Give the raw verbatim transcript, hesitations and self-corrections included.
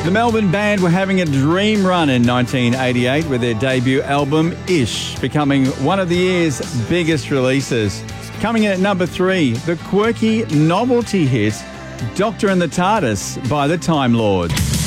The Melbourne band were having a dream run in nineteen eighty-eight with their debut album, Ish, becoming one of the year's biggest releases. Coming in at number three, the quirky novelty hit, Doctor and the TARDIS by the Time Lords.